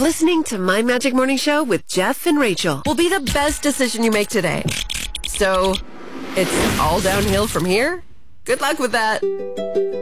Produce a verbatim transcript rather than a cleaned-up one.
Listening to My Magic Morning Show with Jeff and Rachel will be the best decision you make today. So, it's all downhill from here? Good luck with that.